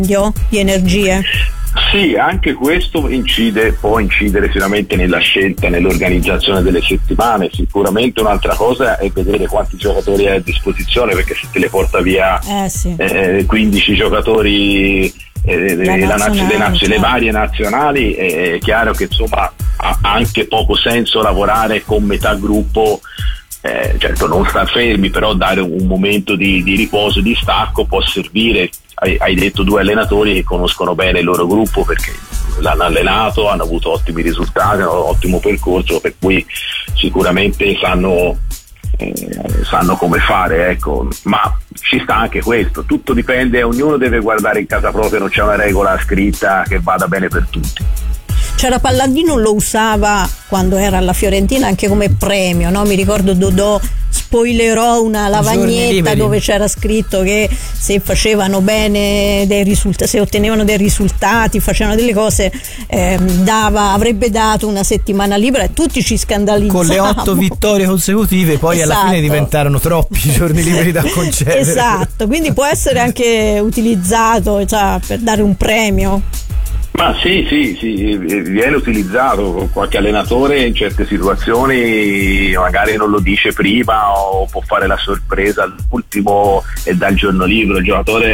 di energie? Sì, anche questo può incidere sicuramente nella scelta, nell'organizzazione delle settimane. Sicuramente un'altra cosa è vedere quanti giocatori hai a disposizione, perché se te le porta via 15 giocatori le varie nazionali, è chiaro che insomma ha anche poco senso lavorare con metà gruppo. Certo, non star fermi, però dare un momento di riposo, di stacco può servire. Hai detto due allenatori che conoscono bene il loro gruppo, perché l'hanno allenato, hanno avuto ottimi risultati, hanno un ottimo percorso, per cui sicuramente sanno come fare, ecco. Ma ci sta anche questo, tutto dipende, ognuno deve guardare in casa propria, non c'è una regola scritta che vada bene per tutti. C'era Palladino, lo usava quando era alla Fiorentina anche come premio, no? Mi ricordo Dodò spoilerò una lavagnetta dove c'era scritto che se facevano bene dei risultati, se ottenevano dei risultati, facevano delle cose, avrebbe dato una settimana libera, e tutti ci scandalizzavamo. Con le 8 vittorie consecutive poi alla fine diventarono troppi i giorni liberi da concedere. Esatto, quindi può essere anche utilizzato, cioè, per dare un premio. Ma sì, viene utilizzato con qualche allenatore in certe situazioni, magari non lo dice prima o può fare la sorpresa all'ultimo e dà il giorno libero. Il giocatore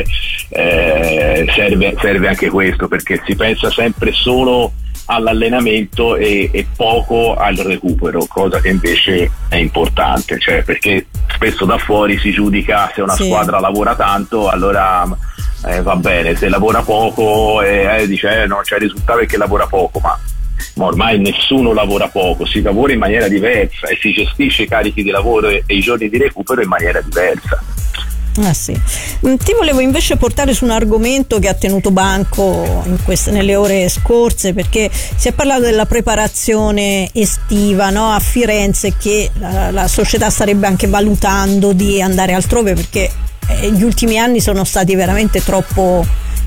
serve anche questo, perché si pensa sempre solo all'allenamento e poco al recupero, cosa che invece è importante, cioè, perché spesso da fuori si giudica se una squadra lavora tanto, allora va bene, se lavora poco dice non c'è risultato perché lavora poco, ma ormai nessuno lavora poco, si lavora in maniera diversa e si gestisce i carichi di lavoro e i giorni di recupero in maniera diversa. Sì. Ti volevo invece portare su un argomento che ha tenuto banco nelle ore scorse, perché si è parlato della preparazione estiva, no? A Firenze, che la società starebbe anche valutando di andare altrove, perché gli ultimi anni sono stati veramente troppo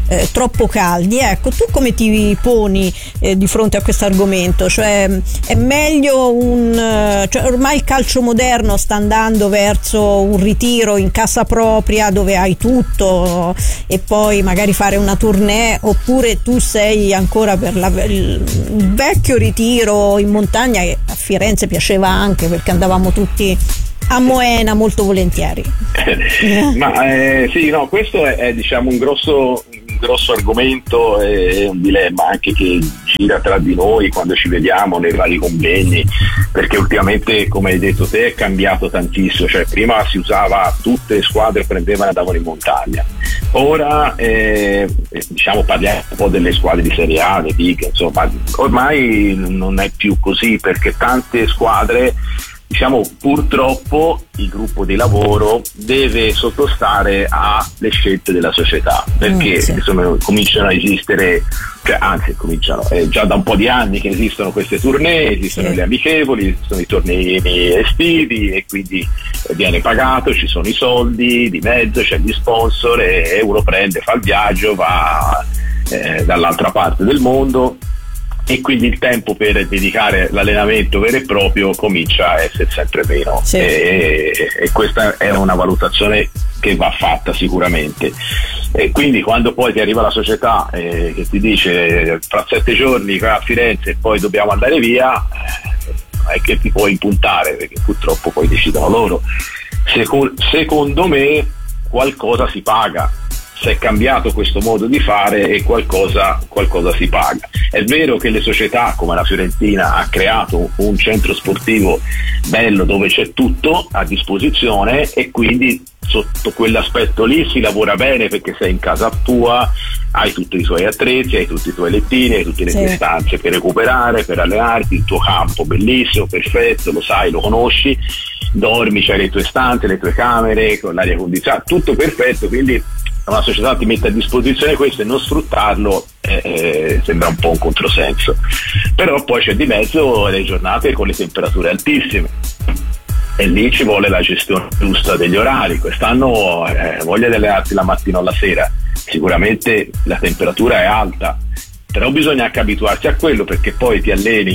caldi. Ecco, tu come ti poni di fronte a questo argomento? Cioè, è meglio cioè, ormai il calcio moderno sta andando verso un ritiro in casa propria dove hai tutto e poi magari fare una tournée, oppure tu sei ancora per il vecchio ritiro in montagna, che a Firenze piaceva anche perché andavamo tutti a Moena molto volentieri? Ma sì, no, questo è diciamo un grosso argomento, è un dilemma anche che gira tra di noi quando ci vediamo nei vari convegni, perché ultimamente, come hai detto te, è cambiato tantissimo. Cioè, prima si usava, tutte le squadre prendevano e andavano in montagna, ora diciamo parliamo un po' delle squadre di Serie A, le big, insomma, ormai non è più così, perché tante squadre, diciamo, purtroppo il gruppo di lavoro deve sottostare alle scelte della società, perché insomma cominciano a esistere, cioè anzi cominciano, già da un po' di anni che esistono queste tournée, esistono le amichevoli, esistono i tornei estivi, e quindi viene pagato, ci sono i soldi di mezzo, c'è gli sponsor e uno prende, fa il viaggio, va dall'altra parte del mondo, e quindi il tempo per dedicare l'allenamento vero e proprio comincia a essere sempre meno, e questa è una valutazione che va fatta sicuramente. E quindi quando poi ti arriva la società che ti dice fra 7 giorni vai a Firenze e poi dobbiamo andare via, non è che ti puoi impuntare, perché purtroppo poi decidono loro. Secondo me qualcosa si paga, se è cambiato questo modo di fare, e qualcosa si paga. È vero che le società come la Fiorentina ha creato un centro sportivo bello dove c'è tutto a disposizione, e quindi sotto quell'aspetto lì si lavora bene, perché sei in casa tua, hai tutti i tuoi attrezzi, hai tutti i tuoi lettini, hai tutte le tue stanze per recuperare, per allenarti, il tuo campo bellissimo, perfetto, lo sai, lo conosci, dormi, c'hai le tue stanze, le tue camere con l'aria condizionata, tutto perfetto. Quindi una società ti mette a disposizione questo, e non sfruttarlo sembra un po' un controsenso. Però poi c'è di mezzo le giornate con le temperature altissime, e lì ci vuole la gestione giusta degli orari. Quest'anno voglia di allenarti la mattina o la sera, sicuramente la temperatura è alta, però bisogna anche abituarsi a quello, perché poi ti alleni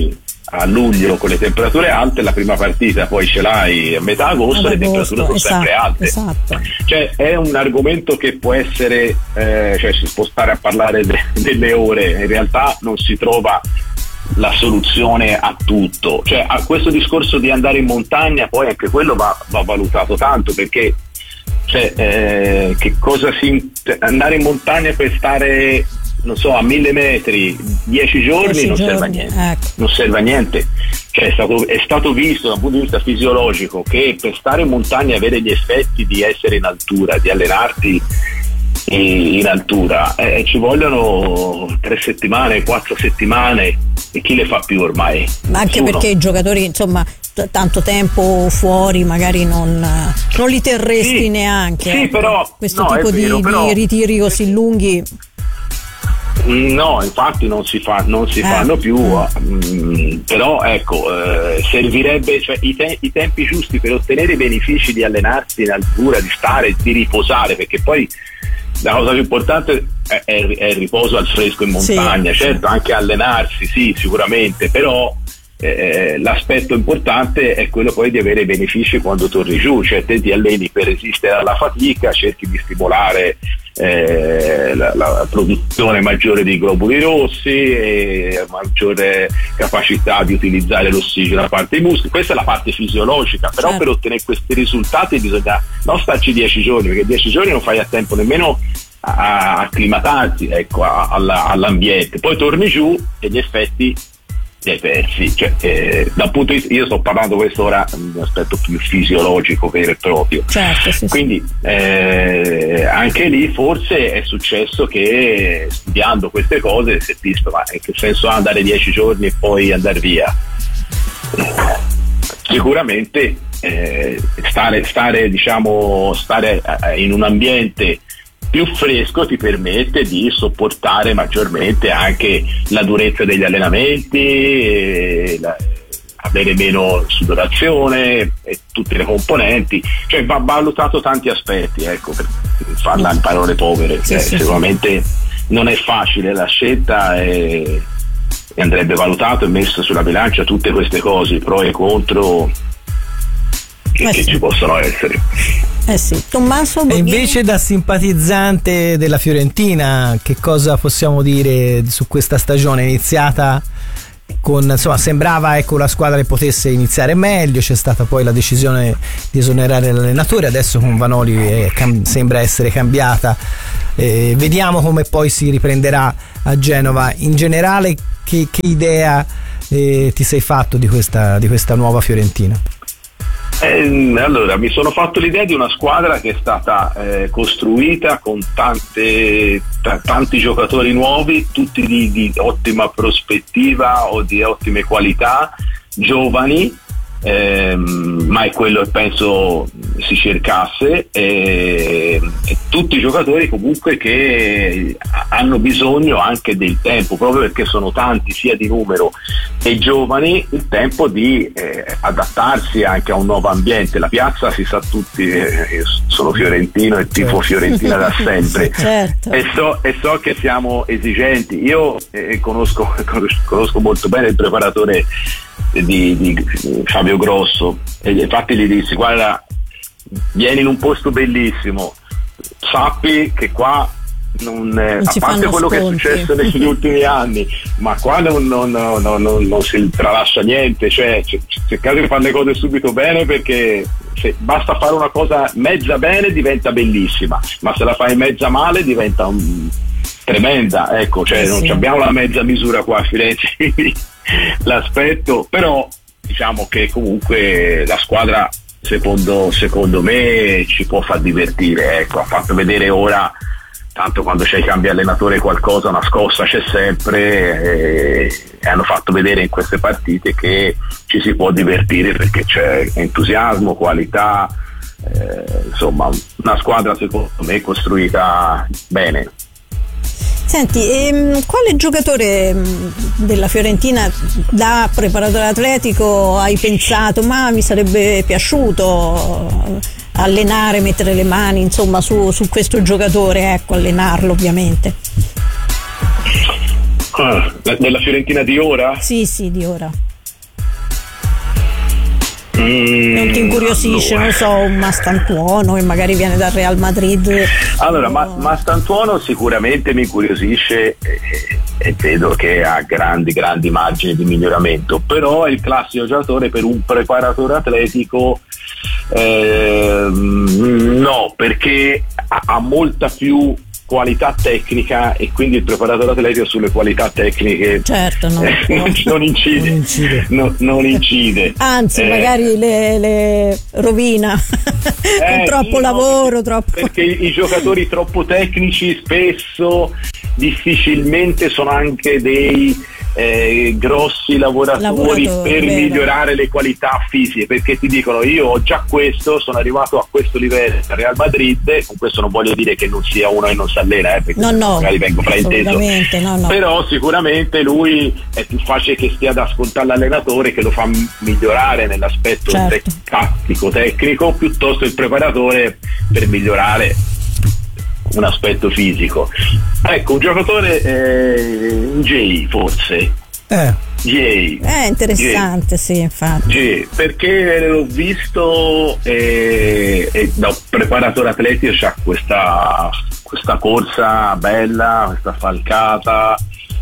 a luglio con le temperature alte, la prima partita poi ce l'hai a metà agosto, le temperature sono sempre alte. Esatto. Cioè è un argomento che può essere, cioè si può stare a parlare delle ore, in realtà non si trova la soluzione a tutto. Cioè a questo discorso di andare in montagna poi anche quello va valutato tanto, perché cioè, che cosa andare in montagna per stare, non so, a 1000 metri 10 giorni non serve a niente, ecco. Non serve a niente. Cioè è stato visto da un punto di vista fisiologico che per stare in montagna e avere gli effetti di essere in altura, di allenarti in altura, ci vogliono 3 settimane, 4 settimane, e chi le fa più ormai? Ma anche nessuno. Perché i giocatori, insomma, tanto tempo fuori magari non li terresti neanche. Sì, però questo tipo di ritiri così lunghi. No, infatti non si fanno più, però ecco, servirebbe, cioè, i tempi giusti per ottenere i benefici di allenarsi in altura, di stare, di riposare, perché poi la cosa più importante è il riposo al fresco in montagna, sì, certo, anche allenarsi, sì, sicuramente, però l'aspetto importante è quello poi di avere i benefici quando torni giù, cioè te ti alleni per resistere alla fatica, cerchi di stimolare la produzione maggiore di globuli rossi e maggiore capacità di utilizzare l'ossigeno da parte dei muscoli. Questa è la parte fisiologica, però certo, per ottenere questi risultati bisogna non starci 10 giorni, perché 10 giorni non fai a tempo nemmeno a acclimatarsi, ecco, all'ambiente, poi torni giù e gli effetti li hai persi. Cioè, dal punto di vista, io sto parlando questo ora di un aspetto più fisiologico vero e proprio, certo, sì, quindi anche lì forse è successo che studiando queste cose si è visto, ma in che senso ha andare 10 giorni e poi andare via? Sicuramente stare in un ambiente più fresco ti permette di sopportare maggiormente anche la durezza degli allenamenti, avere meno sudorazione e tutte le componenti, cioè va valutato tanti aspetti, ecco, per farla in parole povere. Sicuramente non è facile la scelta e andrebbe valutato e messo sulla bilancia tutte queste cose, pro e contro che ci possono essere. Sì. Tommaso e invece, da simpatizzante della Fiorentina, che cosa possiamo dire su questa stagione iniziata con, insomma, sembrava, ecco, la squadra che potesse iniziare meglio, c'è stata poi la decisione di esonerare l'allenatore, adesso con Vanoli sembra essere cambiata, vediamo come poi si riprenderà a Genova. In generale che idea ti sei fatto di questa nuova Fiorentina? Allora, mi sono fatto l'idea di una squadra che è stata costruita con tanti giocatori nuovi, tutti di ottima prospettiva o di ottime qualità, giovani, ma è quello che penso si cercasse, e tutti i giocatori comunque che hanno bisogno anche del tempo, proprio perché sono tanti sia di numero e giovani, il tempo di adattarsi anche a un nuovo ambiente. La piazza, si sa tutti, io sono fiorentino e tifo Fiorentina da sempre, certo, e so che siamo esigenti. Io conosco molto bene il preparatore di Fabio Grosso, e infatti gli dissi: guarda, vieni in un posto bellissimo, sappi che qua non a parte quello che è successo negli ultimi anni, ma qua non si tralascia niente, cioè cercate di fare le cose subito bene, perché se basta fare una cosa mezza bene diventa bellissima, ma se la fai mezza male diventa tremenda, ecco, cioè non abbiamo la mezza misura qua a Firenze. L'aspetto, però diciamo che comunque la squadra secondo me ci può far divertire, ecco, ha fatto vedere ora, tanto quando c'è il cambio allenatore qualcosa, una scossa c'è sempre, e hanno fatto vedere in queste partite che ci si può divertire perché c'è entusiasmo, qualità, insomma una squadra secondo me costruita bene. Senti, quale giocatore della Fiorentina da preparatore atletico hai pensato, ma mi sarebbe piaciuto allenare, mettere le mani, insomma, su questo giocatore, ecco, allenarlo ovviamente? Della Fiorentina di ora? Sì, di ora. Non ti incuriosisce, non so, un Mastantuono che magari viene dal Real Madrid? Allora, Mastantuono sicuramente mi incuriosisce e vedo che ha grandi margini di miglioramento, però è il classico giocatore per un preparatore atletico, no, perché ha molta più qualità tecnica e quindi il preparatore atletico sulle qualità tecniche certo non incide. Non incide, anzi magari le rovina con troppo lavoro, troppo, perché i giocatori troppo tecnici spesso difficilmente sono anche dei grossi lavoratori per migliorare le qualità fisiche, perché ti dicono io ho già questo, sono arrivato a questo livello al Real Madrid, con questo non voglio dire che non sia uno che non si allena, perché magari vengo frainteso, però sicuramente lui è più facile che stia ad ascoltare l'allenatore che lo fa migliorare nell'aspetto tattico tecnico, piuttosto il preparatore per migliorare un aspetto fisico. Ecco, un giocatore Jay forse Jay è interessante, sì, infatti Jay, perché l'ho visto e da preparatore atletico c'ha questa corsa bella, questa falcata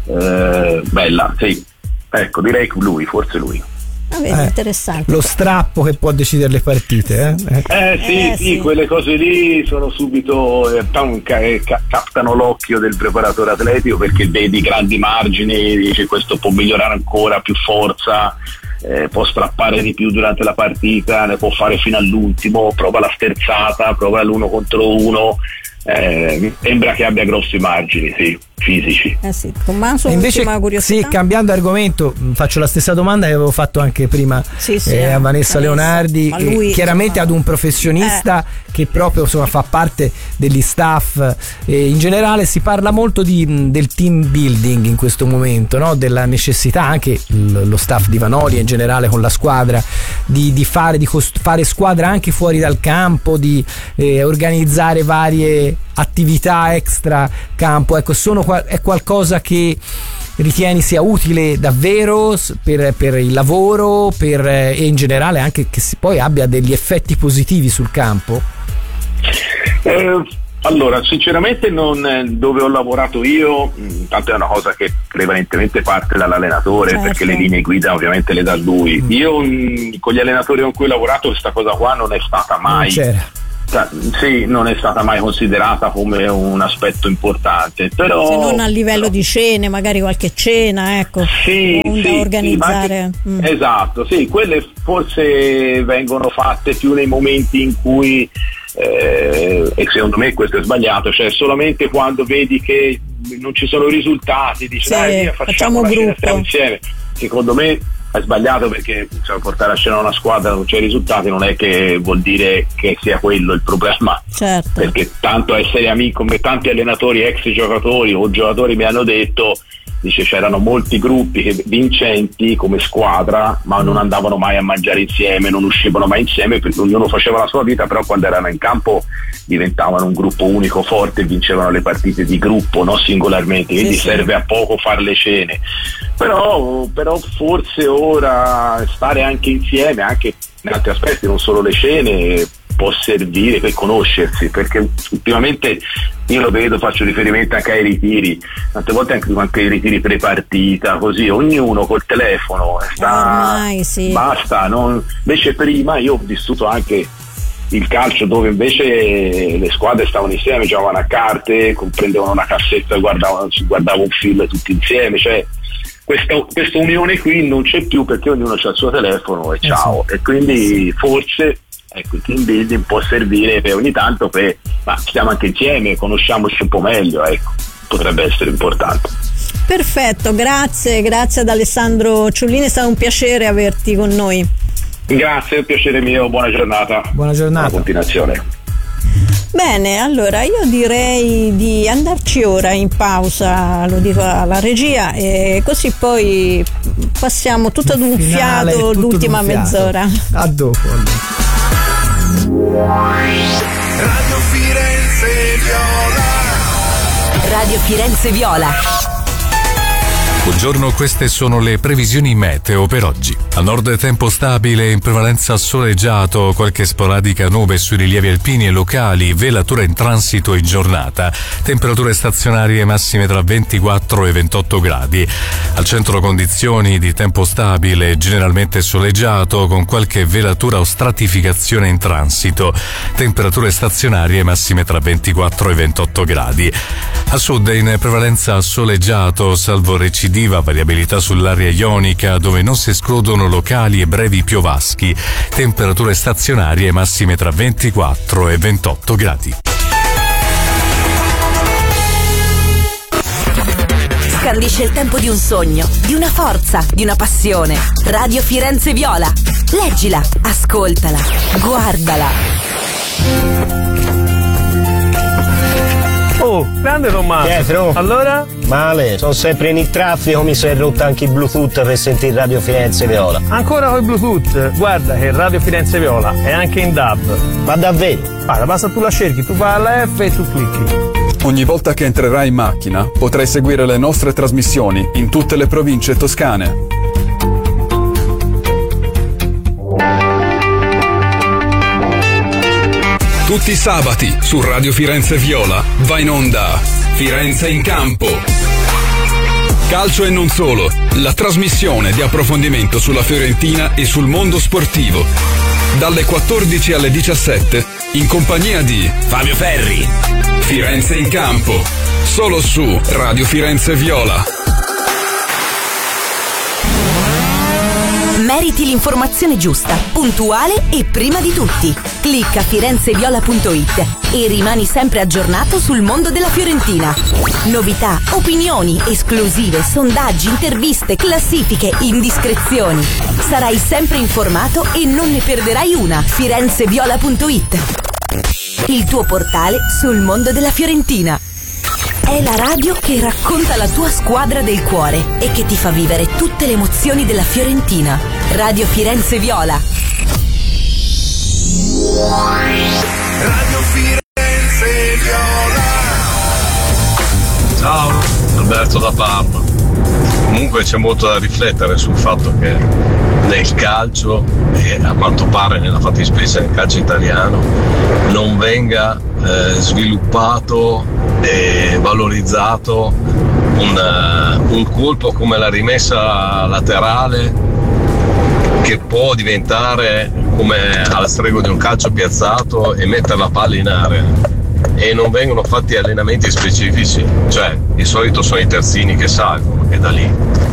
bella, sì, ecco, direi che forse lui. Interessante. Lo strappo che può decidere le partite, sì, quelle cose lì sono subito captano l'occhio del preparatore atletico, perché vedi grandi margini, dice questo può migliorare ancora, più forza, può strappare di più durante la partita, ne può fare fino all'ultimo, prova la sterzata, prova l'1 contro 1. Mi sembra che abbia grossi margini, sì, fisici. Tommaso, invece, sì, cambiando argomento, faccio la stessa domanda che avevo fatto anche prima a Vanessa Leonardi, chiaramente ad un professionista che proprio fa parte degli staff, in generale si parla molto del team building in questo momento, no? Della necessità anche lo staff di Vanoli in generale con la squadra di fare squadra anche fuori dal campo, di organizzare varie attività extra campo. Ecco, è qualcosa che ritieni sia utile davvero per il lavoro, e in generale anche che poi abbia degli effetti positivi sul campo? Allora, sinceramente dove ho lavorato io, tanto è una cosa che prevalentemente parte dall'allenatore, perché le linee guida ovviamente le dà lui. Io con gli allenatori con cui ho lavorato questa cosa qua non è stata mai non è stata mai considerata come un aspetto importante, però se non a livello di cene, magari qualche cena, ecco, da organizzare. Esatto, sì, quelle forse vengono fatte più nei momenti in cui e secondo me questo è sbagliato, cioè solamente quando vedi che non ci sono risultati dici dai, facciamo la cena, stiamo insieme. Secondo me è sbagliato, perché portare a scena una squadra non c'è risultati non è che vuol dire che sia quello il problema, perché tanto essere amico, come tanti allenatori, ex giocatori o giocatori mi hanno detto, dice c'erano molti gruppi vincenti come squadra ma non andavano mai a mangiare insieme, non uscivano mai insieme perché ognuno faceva la sua vita, però quando erano in campo diventavano un gruppo unico forte e vincevano le partite di gruppo, non singolarmente, quindi serve a poco fare le cene, però forse ora stare anche insieme anche in altri aspetti, non solo le cene, può servire per conoscersi, perché ultimamente io lo vedo, faccio riferimento anche ai ritiri, tante volte anche ai ritiri pre-partita, così ognuno col telefono basta, invece prima io ho vissuto anche il calcio dove invece le squadre stavano insieme, giocavano a carte, prendevano una cassetta e guardavano un film tutti insieme, cioè questa unione qui non c'è più perché ognuno ha il suo telefono e ciao, e quindi forse ecco, il team building può servire per ogni tanto ma stiamo anche insieme, conosciamoci un po' meglio, ecco, potrebbe essere importante. Perfetto, grazie ad Alessandro Ciullini, è stato un piacere averti con noi. Grazie, è un piacere mio, buona giornata. Buona continuazione. Bene, allora io direi di andarci ora in pausa, lo dico alla regia, e così poi passiamo tutto ad un fiato l'ultima mezz'ora. A dopo. Radio Firenze Viola. Radio Firenze Viola. Buongiorno, queste sono le previsioni meteo per oggi. Al nord tempo stabile, in prevalenza soleggiato, qualche sporadica nube sui rilievi alpini e locali, velatura in transito in giornata, temperature stazionarie massime tra 24 e 28 gradi. Al centro condizioni di tempo stabile, generalmente soleggiato, con qualche velatura o stratificazione in transito, temperature stazionarie massime tra 24 e 28 gradi. A sud in prevalenza soleggiato, salvo recidiva variabilità sull'area ionica, dove non si escludono locali e brevi piovaschi, temperature stazionarie massime tra 24 e 28 gradi. Scandisce il tempo di un sogno, di una forza, di una passione. Radio Firenze Viola. Leggila, ascoltala, guardala. Oh, grande Tommaso. Pietro. Allora? Male, sono sempre in il traffico, mi sono rotto anche il Bluetooth per sentire Radio Firenze Viola. Ancora col Bluetooth? Guarda che Radio Firenze Viola è anche in DAB. Ma davvero? Guarda, basta tu la cerchi, tu vai alla F e tu clicchi. Ogni volta che entrerai in macchina potrai seguire le nostre trasmissioni in tutte le province toscane. Tutti i sabati su Radio Firenze Viola va in onda Firenze in campo. Calcio e non solo, la trasmissione di approfondimento sulla Fiorentina e sul mondo sportivo. Dalle 14 alle 17 in compagnia di Fabio Ferri. Firenze in campo, solo su Radio Firenze Viola. Meriti l'informazione giusta, puntuale e prima di tutti. Clicca firenzeviola.it e rimani sempre aggiornato sul mondo della Fiorentina. Novità, opinioni, esclusive, sondaggi, interviste, classifiche, indiscrezioni. Sarai sempre informato e non ne perderai una. Firenzeviola.it, il tuo portale sul mondo della Fiorentina. È la radio che racconta la tua squadra del cuore e che ti fa vivere tutte le emozioni della Fiorentina. Radio Firenze Viola. Radio Firenze Viola. Ciao, Alberto da Parma. Comunque c'è molto da riflettere sul fatto che nel calcio, e a quanto pare nella fattispecie nel calcio italiano, non venga sviluppato e valorizzato un colpo come la rimessa laterale, che può diventare come alla stregua di un calcio piazzato e mettere la palla in area, e non vengono fatti allenamenti specifici. Cioè, di solito sono i terzini che salgono, che da lì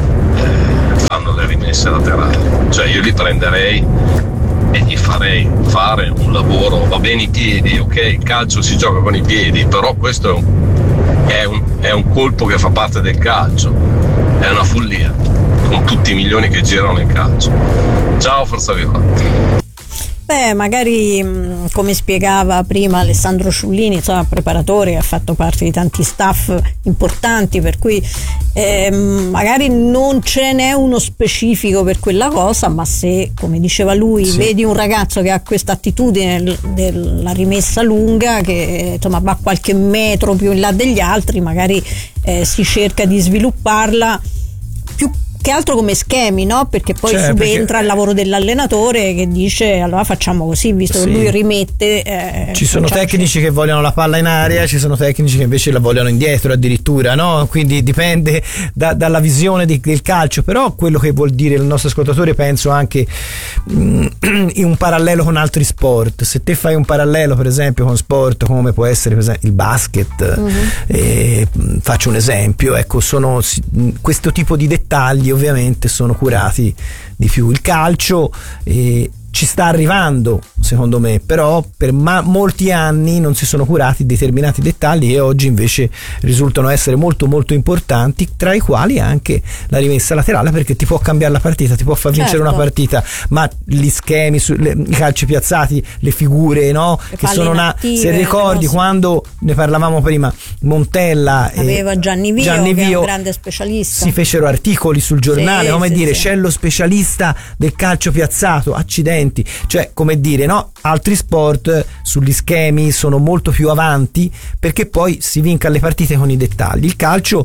fanno le rimesse laterali. Cioè, io li prenderei e gli farei fare un lavoro. Va bene i piedi, ok, il calcio si gioca con i piedi, però questo è un colpo che fa parte del calcio, è una follia, con tutti i milioni che girano nel calcio. Ciao, Forza Viola. Magari come spiegava prima Alessandro Ciullini, insomma, preparatore, ha fatto parte di tanti staff importanti, per cui magari non ce n'è uno specifico per quella cosa, ma se, come diceva lui, sì, vedi un ragazzo che ha questa attitudine della rimessa lunga, che insomma va qualche metro più in là degli altri, magari si cerca di svilupparla più che altro come schemi, no? Perché poi subentra il lavoro dell'allenatore che dice allora facciamo così, visto che lui rimette. Ci sono tecnici che vogliono la palla in aria, ci sono tecnici che invece la vogliono indietro addirittura, no? Quindi dipende dalla visione del calcio, però quello che vuol dire il nostro ascoltatore, penso anche in un parallelo con altri sport. Se te fai un parallelo per esempio con sport come può essere per esempio il basket, faccio un esempio, ecco, sono questo tipo di dettagli ovviamente sono curati di più. Il calcio ci sta arrivando secondo me, però per molti anni non si sono curati determinati dettagli e oggi invece risultano essere molto molto importanti, tra i quali anche la rimessa laterale, perché ti può cambiare la partita, ti può far vincere una partita, ma gli schemi, i calci piazzati, le figure, no? Che sono se ricordi quando ne parlavamo prima, Montella aveva Gianni Vio, che è un grande specialista, si fecero articoli sul giornale, c'è lo specialista del calcio piazzato, accidenti. Cioè, come dire, no? Altri sport sugli schemi sono molto più avanti perché poi si vinca le partite con i dettagli. Il calcio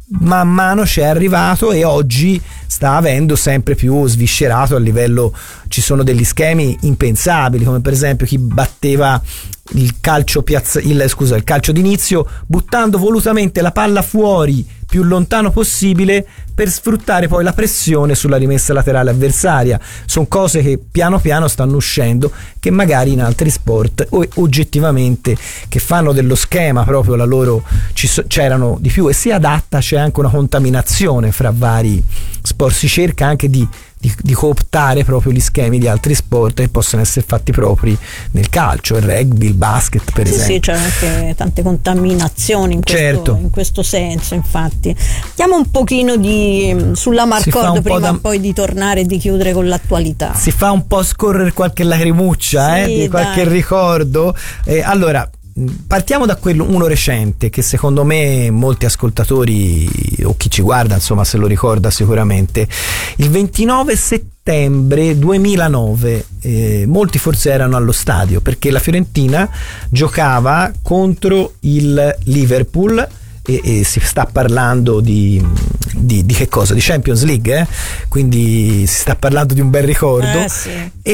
man mano c'è arrivato e oggi sta avendo sempre più sviscerato a livello, ci sono degli schemi impensabili, come per esempio chi batteva il calcio il calcio d'inizio buttando volutamente la palla fuori più lontano possibile per sfruttare poi la pressione sulla rimessa laterale avversaria. Sono cose che piano piano stanno uscendo, che magari in altri sport oggettivamente che fanno dello schema proprio la loro c'erano di più, e si adatta, c'è anche una contaminazione fra vari sport, si cerca anche di cooptare proprio gli schemi di altri sport che possono essere fatti propri nel calcio, il rugby, il basket per esempio. Sì, c'è anche tante contaminazioni in questo senso. Infatti diamo un pochino sulla Marcord prima poi di tornare e di chiudere con l'attualità. Si fa un po' scorrere qualche lacrimuccia, di qualche ricordo. Allora partiamo da uno recente che secondo me molti ascoltatori o chi ci guarda insomma se lo ricorda sicuramente. Il 29 settembre 2009 molti forse erano allo stadio perché la Fiorentina giocava contro il Liverpool e si sta parlando di che cosa? Di Champions League, quindi si sta parlando di un bel ricordo. Sì.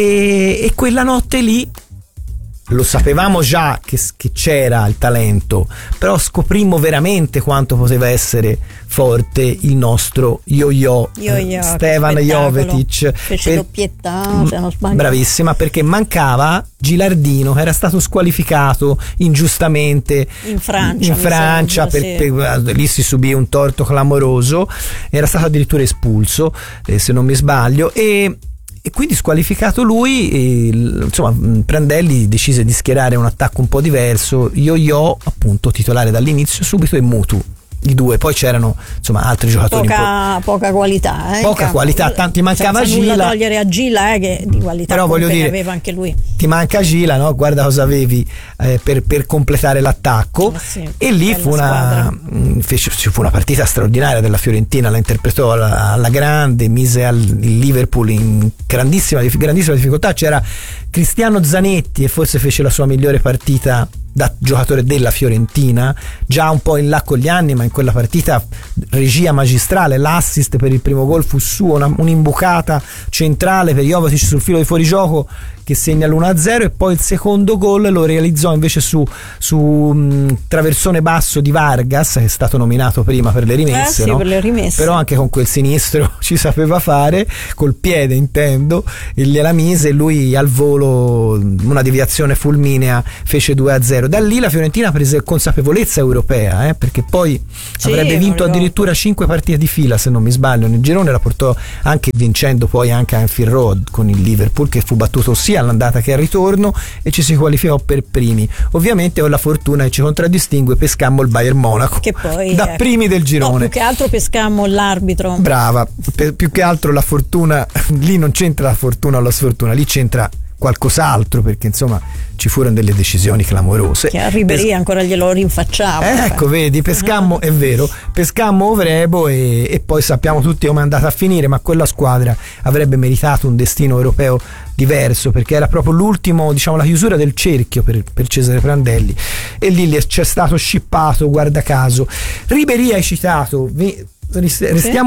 E quella notte lì lo sapevamo già che c'era il talento, però scoprimmo veramente quanto poteva essere forte il nostro yo-yo Stevan Jovetic. Fece doppietta, se non sbaglio. Bravissima, perché mancava Gilardino, che era stato squalificato ingiustamente in Francia lì si subì un torto clamoroso, era stato addirittura espulso, se non mi sbaglio, e quindi squalificato lui, insomma Prandelli decise di schierare un attacco un po' diverso, Yo-Yo appunto titolare dall'inizio subito e Mutu, i due, poi c'erano insomma altri giocatori poca qualità, poca qualità, tanti mancava senza Gila, nulla togliere a Gila che di qualità però voglio dire, aveva anche lui. Ti manca Gila, no? Guarda cosa avevi per completare l'attacco, e lì fu una partita straordinaria della Fiorentina, la interpretò alla grande, mise il Liverpool in grandissima difficoltà. C'era Cristiano Zanetti e forse fece la sua migliore partita da giocatore della Fiorentina, già un po' in là con gli anni, ma in quella partita regia magistrale, l'assist per il primo gol fu suo, un'imbucata centrale per Jovetic sul filo di fuorigioco che segna l'1-0, e poi il secondo gol lo realizzò invece su traversone basso di Vargas, che è stato nominato prima per le rimesse, no? Per le rimesse. Però anche con quel sinistro ci sapeva fare, col piede intendo, e gliela mise, e lui al volo una deviazione fulminea fece 2-0. Da lì la Fiorentina prese consapevolezza europea, perché poi avrebbe vinto addirittura 5 partite di fila se non mi sbaglio nel girone, la portò anche vincendo poi anche a Anfield Road con il Liverpool, che fu battuto sia all'andata che al ritorno, e ci si qualificò per primi. Ovviamente ho la fortuna che ci contraddistingue, pescammo il Bayern Monaco che poi, da primi del girone. No, più che altro pescammo l'arbitro. Brava, più che altro la fortuna lì non c'entra la fortuna o la sfortuna, lì c'entra qualcos'altro, perché insomma ci furono delle decisioni clamorose che a Ribéry ancora glielo rinfacciava. Ecco, vedi, pescammo, è vero, pescammo Ovrebo e poi sappiamo tutti come è andata a finire, ma quella squadra avrebbe meritato un destino europeo diverso, perché era proprio l'ultimo, diciamo, la chiusura del cerchio per Cesare Prandelli, e lì c'è stato scippato, guarda caso. Ribéry hai citato, restiamo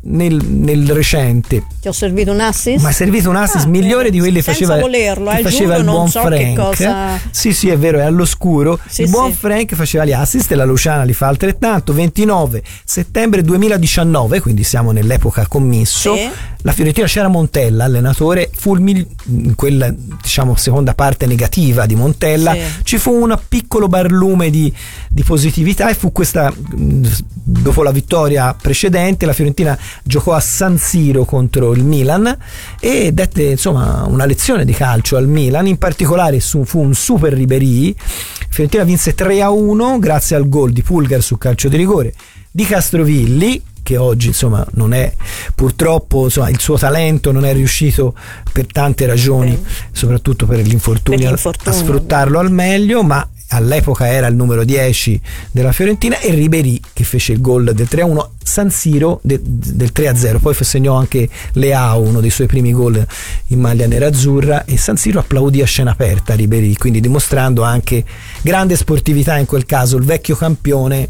nel recente. Ti ho servito un assist? Ma è servito un assist migliore di quelli che faceva il buon Frank. Sì, è vero, è all'oscuro. Il buon Frank faceva gli assist e la Luciana li fa altrettanto. 29 settembre 2019, quindi siamo nell'epoca commisso. La Fiorentina, c'era Montella allenatore, fu in quella, diciamo, seconda parte negativa di Montella, ci fu un piccolo barlume di positività, e fu questa, dopo la vittoria precedente la Fiorentina giocò a San Siro contro il Milan e dette insomma una lezione di calcio al Milan, in particolare fu un super Ribéry. Fiorentina vinse 3-1 grazie al gol di Pulgar su calcio di rigore di Castrovilli, che oggi insomma non è, purtroppo insomma il suo talento non è riuscito per tante ragioni, soprattutto per l'infortunio a sfruttarlo al meglio, ma all'epoca era il numero 10 della Fiorentina, e Ribéry che fece il gol del 3-1, San Siro del 3-0, poi segnò anche Leao, uno dei suoi primi gol in maglia nerazzurra, e San Siro applaudì a scena aperta Ribéry, quindi dimostrando anche grande sportività in quel caso, il vecchio campione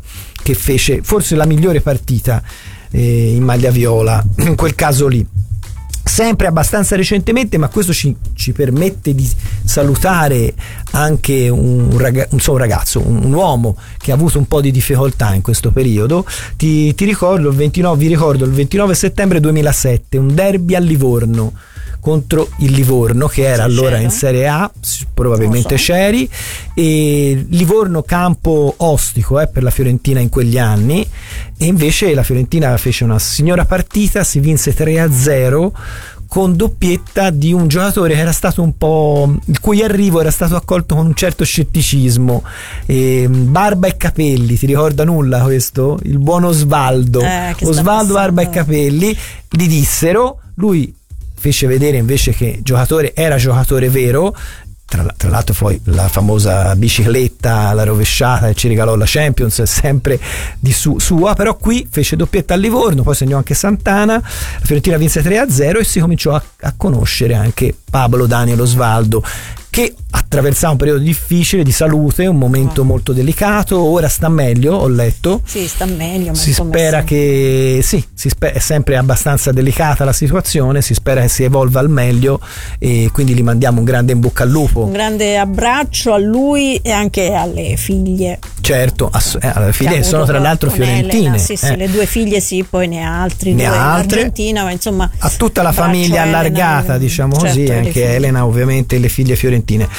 che fece forse la migliore partita in maglia viola in quel caso lì. Sempre abbastanza recentemente, ma questo ci permette di salutare anche un ragazzo, un uomo che ha avuto un po' di difficoltà in questo periodo. Vi ricordo il 29 settembre 2007, un derby a Livorno contro il Livorno, che era allora in Serie A, probabilmente Ceri, e Livorno campo ostico per la Fiorentina in quegli anni, e invece la Fiorentina fece una signora partita, si vinse 3-0 con doppietta di un giocatore che era stato un po', il cui arrivo era stato accolto con un certo scetticismo, barba e capelli, ti ricorda nulla questo? Il buon Osvaldo Barba e Capelli, gli dissero, lui fece vedere invece che era giocatore vero. Tra l'altro poi la famosa bicicletta, la rovesciata e ci regalò la Champions, è sempre di sua, però qui fece doppietta a Livorno, poi segnò anche Sant'Ana, la Fiorentina vinse 3-0 e si cominciò a conoscere anche Pablo Daniel Osvaldo, che attraversava un periodo difficile di salute, un momento molto delicato. Ora sta meglio, ho letto. Sì, sta meglio. Si spera che è sempre abbastanza delicata la situazione, si spera che si evolva al meglio, e quindi gli mandiamo un grande in bocca al lupo. Un grande abbraccio a lui e anche alle figlie. Certo, le figlie sono tra l'altro fiorentine. Sì, le due figlie poi ne ha altri due in Argentina, ma insomma a tutta la famiglia allargata, diciamo così, anche Elena ovviamente, le figlie fiorentine.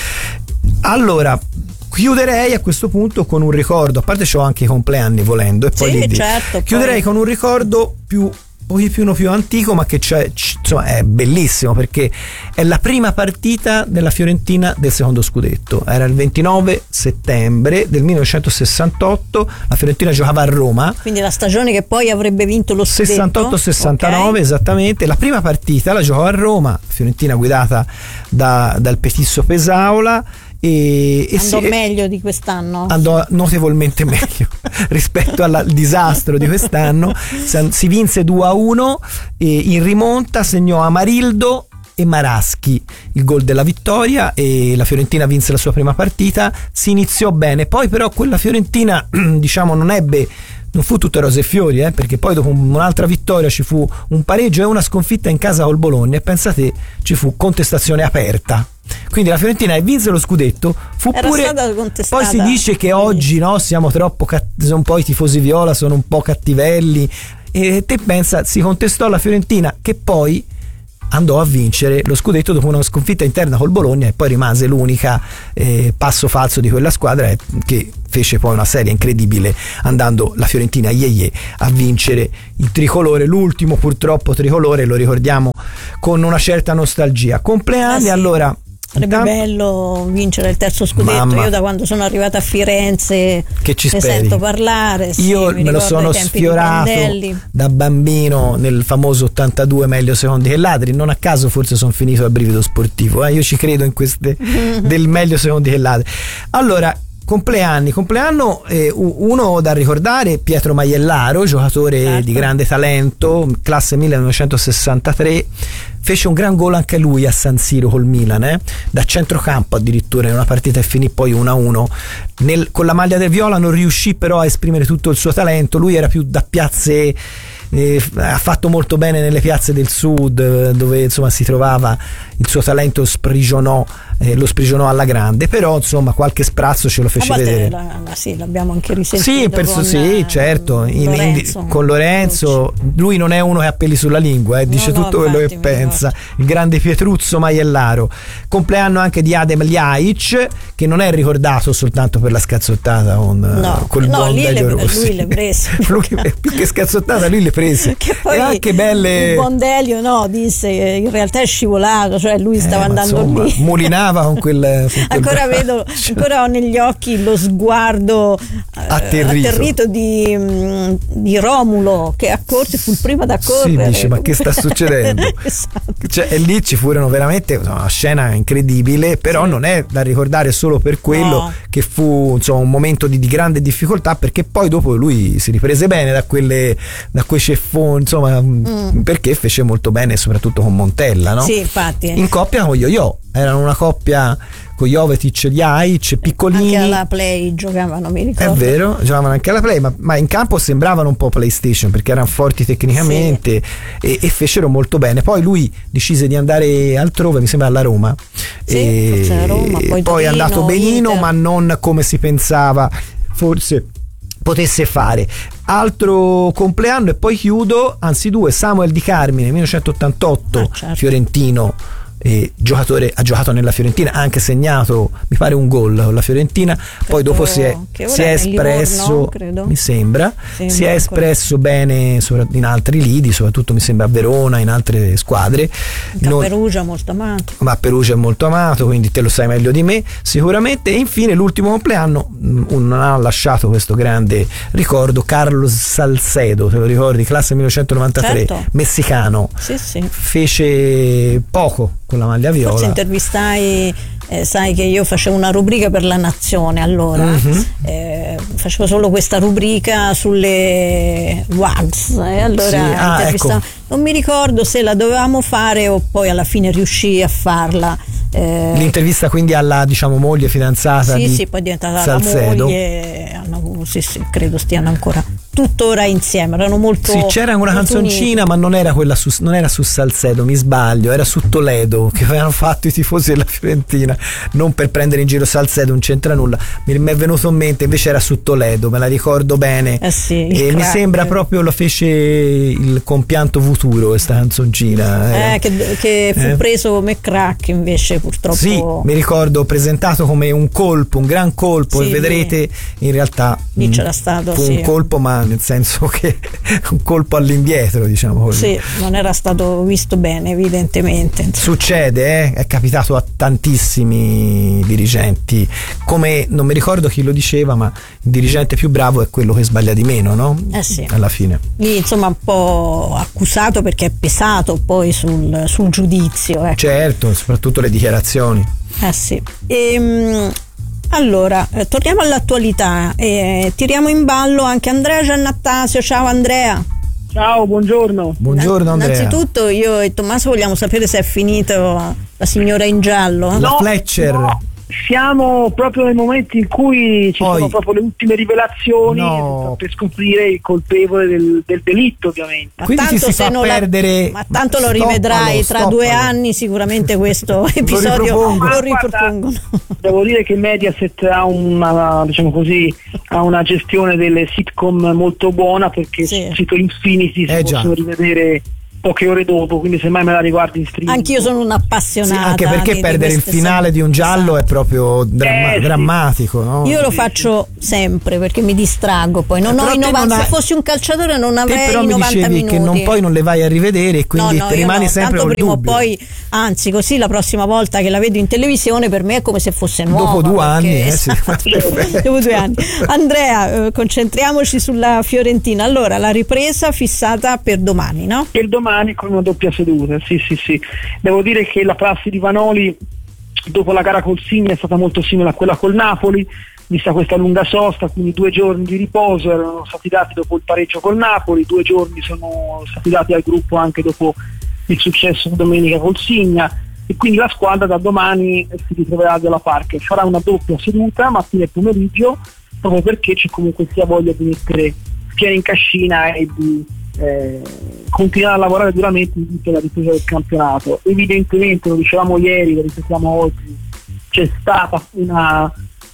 Allora chiuderei a questo punto con un ricordo, a parte c'ho anche i compleanni volendo, e poi chiuderei con un ricordo più antico, ma che insomma è bellissimo, perché è la prima partita della Fiorentina del secondo scudetto. Era il 29 settembre del 1968, la Fiorentina giocava a Roma, quindi la stagione che poi avrebbe vinto lo scudetto 68-69, esattamente. La prima partita la giocò a Roma, Fiorentina guidata dal Petisso Pesaola, e andò meglio di quest'anno, andò notevolmente meglio rispetto al disastro di quest'anno. Si vinse 2-1 e in rimonta segnò Amarildo e Maraschi il gol della vittoria, e la Fiorentina vinse la sua prima partita. Si iniziò bene, poi però quella Fiorentina diciamo non fu tutto rose e fiori, perché poi dopo un'altra vittoria ci fu un pareggio e una sconfitta in casa col Bologna, e pensate, ci fu contestazione aperta. Quindi la Fiorentina vinse lo scudetto, stata contestata. Poi si dice che oggi siamo troppo un po' i tifosi viola sono un po' cattivelli, e te pensa, si contestò la Fiorentina, che poi andò a vincere lo scudetto dopo una sconfitta interna col Bologna, e poi rimase l'unica passo falso di quella squadra, che fece poi una serie incredibile, andando la Fiorentina a vincere il tricolore, l'ultimo purtroppo tricolore, lo ricordiamo con una certa nostalgia. Compleanni, allora sarebbe bello vincere il terzo scudetto. Io da quando sono arrivata a Firenze che ci ne sento parlare. Io me lo sono sfiorato da bambino nel famoso 82 meglio secondi che ladri. Non a caso forse sono finito al brivido sportivo, io ci credo in queste del meglio secondi che ladri. Allora, compleanno uno da ricordare, Pietro Maiellaro, giocatore di grande talento, classe 1963, fece un gran gol anche lui a San Siro col Milan, da centrocampo addirittura, in una partita che finì poi 1-1. Con la maglia del viola non riuscì però a esprimere tutto il suo talento, lui era più da piazze, ha fatto molto bene nelle piazze del sud, dove insomma si trovava, il suo talento lo sprigionò alla grande, però insomma qualche sprazzo ce lo fece vedere. Sì, l'abbiamo anche risentito. Certo, con Lorenzo. Lui non è uno che ha peli sulla lingua, dice tutto quello che pensa. Il grande Pietruzzo Maiellaro. Compleanno anche di Adem Ljajic, che non è ricordato soltanto per la scazzottata col Bondelio Rossi. Lui le prese. Più che scazzottata, lui le prese. Che poi e anche belle. Il Bondelio disse che in realtà è scivolato, cioè lui stava andando lì. Mulinava con quel ancora ho negli occhi lo sguardo atterrito di Romulo, che a corte fu il primo ad accorrere. Si dice, ma che sta succedendo? Esatto. Cioè, e lì ci furono veramente una scena incredibile, però non è da ricordare solo per quello, che fu insomma un momento di grande difficoltà, perché poi dopo lui si riprese bene da quei ceffoni, insomma, perché fece molto bene soprattutto con Montella, no? Sì, infatti. In coppia con Yo-Yo, erano una coppia con Jovetic, Ljajic, piccolini. Anche alla Play giocavano, mi ricordo. È vero, giocavano anche alla Play, ma in campo sembravano un po' PlayStation perché erano forti tecnicamente, sì. e fecero molto bene. Poi lui decise di andare altrove, mi sembra alla Roma, sì, forse a Roma, poi è andato benino, ma non come si pensava forse potesse fare. Altro compleanno e poi chiudo, anzi due, Samuel Di Carmine, 1988, certo. Fiorentino, giocatore, ha giocato nella Fiorentina, ha anche segnato mi pare un gol con la Fiorentina, poi dopo si è espresso, Livorno, mi sembra si è espresso bene in altri lidi, soprattutto mi sembra a Verona, in altre squadre. Perugia molto amato, ma Perugia è molto amato, quindi te lo sai meglio di me sicuramente. E infine l'ultimo compleanno non ha lasciato questo grande ricordo, Carlos Salcedo, te lo ricordi, classe 1993, certo. Messicano, sì. Fece poco con la maglia viola. Forse intervistai, sai che io facevo una rubrica per La Nazione allora, facevo solo questa rubrica sulle WAGS, allora ecco. Non mi ricordo se la dovevamo fare o poi alla fine riuscii a farla. L'intervista quindi alla, diciamo, moglie fidanzata di sì, poi è diventata Salcedo. La moglie, sì, credo stiano ancora tuttora insieme, erano molto, sì, c'era una canzoncina uniti. Ma non era quella non era su Salcedo, mi sbaglio, era su Toledo che avevano fatto i tifosi della Fiorentina, non per prendere in giro Salcedo, non c'entra nulla, mi è venuto in mente, invece era su Toledo, me la ricordo bene, sì, e mi sembra proprio lo fece il compianto futuro questa canzoncina, che fu preso come crack, invece purtroppo sì, mi ricordo presentato come un gran colpo, sì, e vedrete in realtà lì c'era stato fu un colpo, ma nel senso che un colpo all'indietro, diciamo così. Sì, non era stato visto bene, evidentemente. Succede, è capitato a tantissimi dirigenti, come non mi ricordo chi lo diceva, ma il dirigente più bravo è quello che sbaglia di meno, no? Sì. Alla fine. Lì insomma un po' accusato perché è pesato poi sul giudizio. Ecco. Certo, soprattutto le dichiarazioni. Sì. Allora, torniamo all'attualità e tiriamo in ballo anche Andrea Giannattasio. Ciao Andrea. Ciao, buongiorno. Buongiorno Andrea. Innanzitutto io e Tommaso vogliamo sapere se è finito La signora in giallo. La Fletcher. No. Siamo proprio nei momenti in cui ci sono proprio le ultime rivelazioni per scoprire il colpevole del delitto, ovviamente. Ma quindi tanto si fa perdere. Ma tanto lo rivedrai tra 2 anni, sicuramente questo episodio lo ripropongono. Devo dire che Mediaset ha una gestione delle sitcom molto buona, perché sul sito Infinity si possono rivedere poche ore dopo, quindi se mai me la riguardi in streaming. Anch'io sono un'appassionata. Sì, anche perché perdere il finale di un giallo è proprio drammatico, no? Io lo faccio sempre perché mi distraggo, poi non ho i 90, se fossi un calciatore non avrei i 90 minuti. Che non le vai a rivedere e quindi ti rimani sempre tanto prima o dubbio. poi, anzi, così la prossima volta che la vedo in televisione per me è come se fosse nuova. Dopo 2 anni, dopo 2 anni. Andrea, concentriamoci sulla Fiorentina. Allora, la ripresa fissata per domani, no? Per domani con una doppia seduta, sì. Devo dire che la prassi di Vanoli dopo la gara col Signa è stata molto simile a quella col Napoli, vista questa lunga sosta, quindi 2 giorni di riposo erano stati dati dopo il pareggio col Napoli, 2 giorni sono stati dati al gruppo anche dopo il successo domenica col Signa, e quindi la squadra da domani si ritroverà a Della Parker, farà una doppia seduta mattina e pomeriggio, proprio perché c'è comunque sia voglia di mettere piede in cascina e di continuare a lavorare duramente in tutta la ripresa del campionato. Evidentemente, lo dicevamo ieri, lo ripetiamo oggi, c'è stata una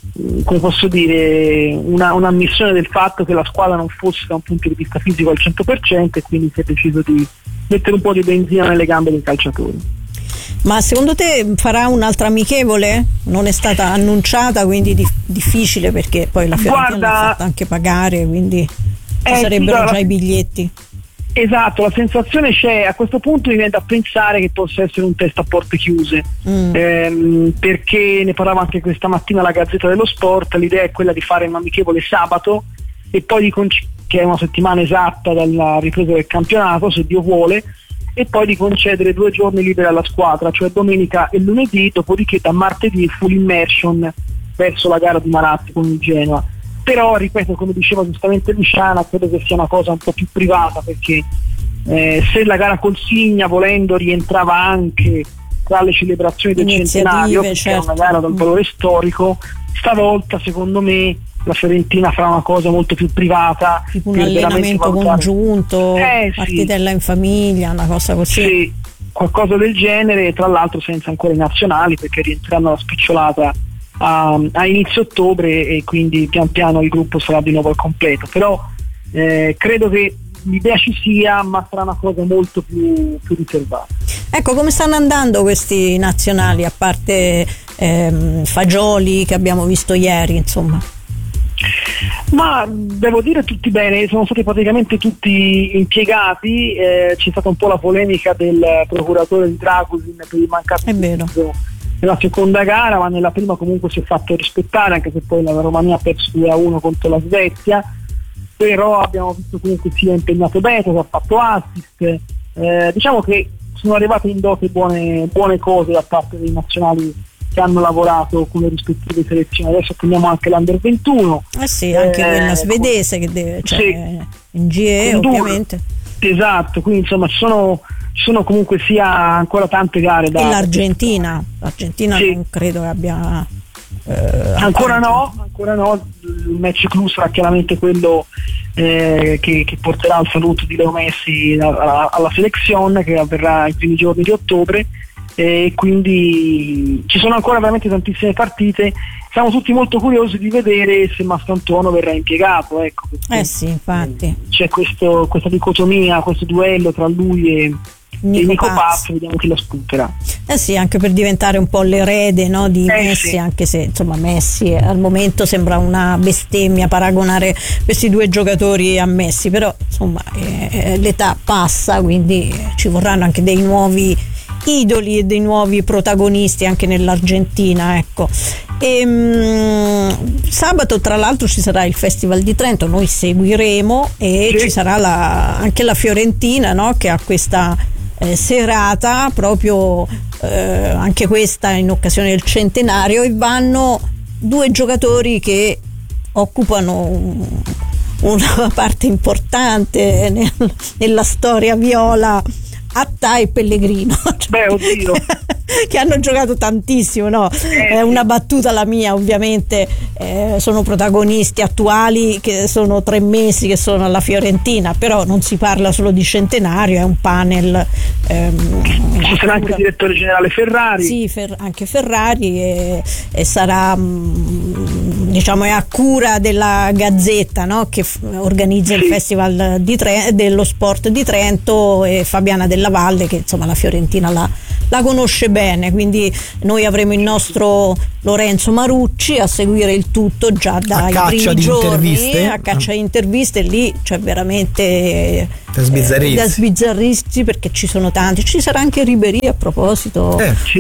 ammissione del fatto che la squadra non fosse da un punto di vista fisico al 100%, e quindi si è deciso di mettere un po' di benzina nelle gambe dei calciatori. Ma secondo te farà un'altra amichevole? Non è stata annunciata, quindi difficile, perché poi la Fiorentina l'ha fatta anche pagare, quindi ci sarebbero già i biglietti. Esatto, la sensazione c'è, a questo punto mi viene da pensare che possa essere un test a porte chiuse, perché ne parlava anche questa mattina la Gazzetta dello Sport, l'idea è quella di fare un amichevole sabato e poi che è una settimana esatta dalla ripresa del campionato, se Dio vuole, e poi di concedere 2 giorni liberi alla squadra, cioè domenica e lunedì, dopodiché da martedì full immersion verso la gara di Maratti con il Genoa. Però, ripeto, come diceva giustamente Luciana, credo che sia una cosa un po' più privata, perché se la gara col Signa, volendo, rientrava anche tra le celebrazioni del centenario, perché certo. è una gara dal valore storico. Stavolta secondo me la Fiorentina farà una cosa molto più privata, tipo un allenamento congiunto, partitella in famiglia, una cosa così. Sì, qualcosa del genere, tra l'altro senza ancora i nazionali, perché rientreranno alla spicciolata a inizio ottobre e quindi pian piano il gruppo sarà di nuovo al completo. Però credo che l'idea ci sia, ma sarà una cosa molto più riservata. Ecco, come stanno andando questi nazionali, a parte Fagioli che abbiamo visto ieri, insomma? Ma devo dire tutti bene, sono stati praticamente tutti impiegati, c'è stata un po' la polemica del procuratore di Dragusin per il mancato utilizzo nella seconda gara, ma nella prima comunque si è fatto rispettare, anche se poi la Romania ha perso 2-1 contro la Svezia. Però abbiamo visto comunque sia impegnato bene, che ha fatto assist, diciamo che sono arrivate in dote buone cose da parte dei nazionali che hanno lavorato con le rispettive selezioni. Adesso teniamo anche l'Under 21. Sì, anche quella svedese che deve, in GE ovviamente. Esatto, quindi insomma ci sono comunque sia ancora tante gare da. E l'Argentina non credo che abbia ancora no, il match clou sarà chiaramente quello che porterà al saluto di Leo Messi alla selezione, che avverrà i primi giorni di ottobre, e quindi ci sono ancora veramente tantissime partite. Siamo tutti molto curiosi di vedere se Mastantuono verrà impiegato, ecco, sì, infatti c'è questa dicotomia, questo duello tra lui e Nico Paz, vediamo chi la spunterà. Sì, anche per diventare un po' l'erede, no, di Messi, sì. Anche se insomma Messi al momento sembra una bestemmia paragonare questi due giocatori a Messi, però insomma l'età passa, quindi ci vorranno anche dei nuovi idoli e dei nuovi protagonisti anche nell'Argentina, ecco. Sabato tra l'altro ci sarà il Festival di Trento, noi seguiremo, e ci sarà anche la Fiorentina, no, che ha questa serata proprio anche questa in occasione del centenario, e vanno due giocatori che occupano una parte importante nella storia viola, Attà e Pellegrino. Beh, oddio. Che hanno giocato tantissimo, no? È una battuta la mia, ovviamente. Sono protagonisti attuali che sono 3 mesi che sono alla Fiorentina, però non si parla solo di centenario, è un panel. Ci sarà anche il direttore generale Ferrari. Sì, anche Ferrari, e sarà diciamo è a cura della Gazzetta, no? Che organizza il Festival dello Sport di Trento, e Fabiana Della Valle, che insomma la Fiorentina la conosce bene, quindi noi avremo il nostro Lorenzo Marucci a seguire il tutto già dai primi giorni, a caccia di interviste. Lì c'è veramente da sbizzarrirsi, perché ci sono tanti. Ci sarà anche Ribéry, a proposito.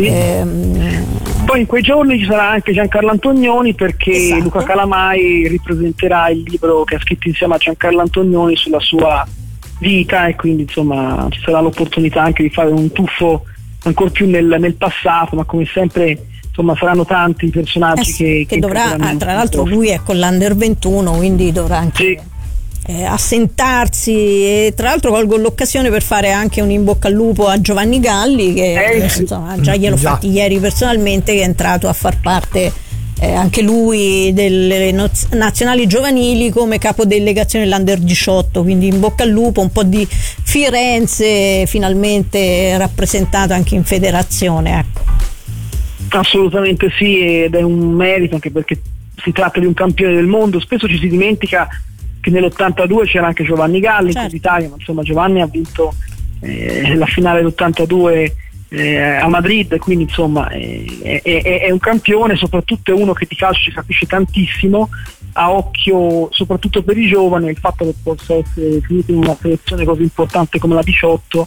Poi in quei giorni ci sarà anche Giancarlo Antonioni, perché Luca Calamai ripresenterà il libro che ha scritto insieme a Giancarlo Antonioni sulla sua vita, e quindi insomma ci sarà l'opportunità anche di fare un tuffo ancora più nel passato, ma come sempre insomma saranno tanti i personaggi che dovrà, tra l'altro lui è con l'Under 21, quindi dovrà anche assentarsi, e tra l'altro colgo l'occasione per fare anche un in bocca al lupo a Giovanni Galli, che insomma già gliel'ho fatti ieri personalmente, che è entrato a far parte anche lui delle nazionali giovanili come capodelegazione dell'Under 18, quindi in bocca al lupo, un po' di Firenze finalmente rappresentato anche in federazione, ecco. Assolutamente sì, ed è un merito, anche perché si tratta di un campione del mondo. Spesso ci si dimentica che nell'82 c'era anche Giovanni Galli in Coppa Italia, ma insomma Giovanni ha vinto la finale dell'82 a Madrid, quindi insomma è un campione, soprattutto è uno che di calcio ci capisce tantissimo, a occhio soprattutto per i giovani. Il fatto che possa essere finito in una selezione così importante come la 18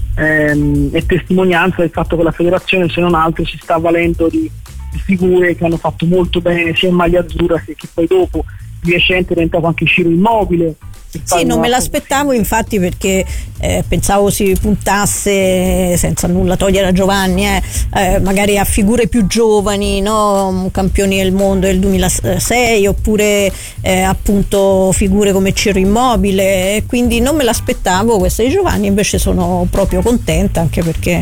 è testimonianza del fatto che la federazione, se non altro, si sta avvalendo di figure che hanno fatto molto bene sia in maglia azzurra che poi dopo. Di recente è diventato anche Ciro Immobile. Sì, non me l'aspettavo, infatti, perché pensavo si puntasse, senza nulla togliere a Giovanni, magari a figure più giovani, no? Campioni del mondo del 2006, oppure appunto figure come Ciro Immobile, e quindi non me l'aspettavo questa di Giovanni. Invece sono proprio contenta, anche perché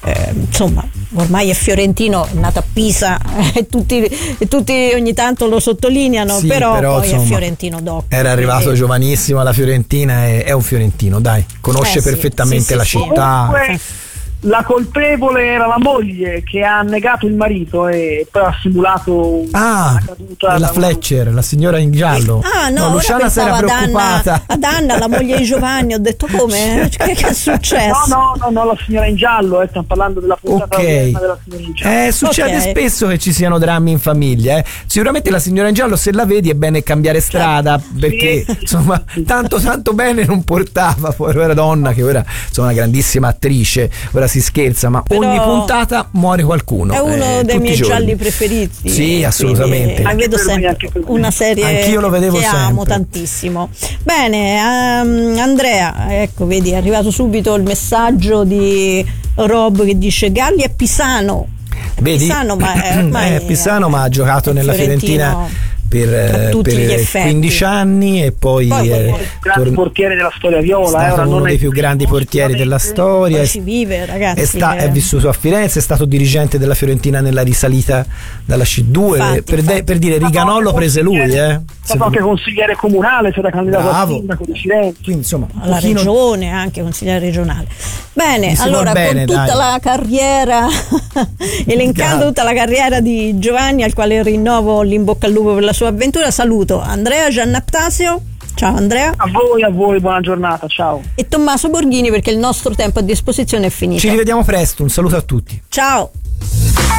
insomma ormai è fiorentino, è nato a Pisa e tutti ogni tanto lo sottolineano, sì, però poi insomma, è fiorentino dopo. Era arrivato giovanissimo alla Fiorentina e è un fiorentino, dai, conosce perfettamente la città. Comunque, la colpevole era la moglie che ha annegato il marito e poi ha simulato una caduta. La Fletcher, la signora in giallo. No, Luciana si era preoccupata. Ad Anna, la moglie di Giovanni, ho detto come? Che è successo? No, la signora in giallo, stiamo parlando della puntata della signora in giallo. Succede spesso che ci siano drammi in famiglia. Sicuramente la signora in giallo, se la vedi, è bene cambiare strada, perché insomma tanto bene non portava, povera donna, che ora insomma una grandissima attrice, ora si scherza, ma ogni puntata muore qualcuno. È uno dei miei gialli preferiti. Sì, assolutamente. Vedo sempre una serie anch'io lo vedevo che sempre. amo tantissimo. Bene, Andrea, ecco, vedi, è arrivato subito il messaggio di Rob che dice Galli è pisano. Vedi? Pisano, ma è pisano, ma ha giocato nella Fiorentina per 15 anni e poi grande portiere della storia viola, è uno dei più grandi portieri della storia. Ci vive, ragazzi. È vissuto a Firenze, è stato dirigente della Fiorentina nella risalita dalla C2. Per dire, Riganollo prese lui, è stato anche consigliere comunale, c'era candidato a sindaco di Firenze, quindi insomma alla regione, anche consigliere regionale. Bene, allora con tutta la carriera elencando tutta la carriera di Giovanni, al quale rinnovo l'in bocca al lupo per la sua avventura, saluto Andrea Giannattasio. Ciao Andrea. A voi, buona giornata, ciao. E Tommaso Borghini, perché il nostro tempo a disposizione è finito. Ci rivediamo presto, un saluto a tutti. Ciao.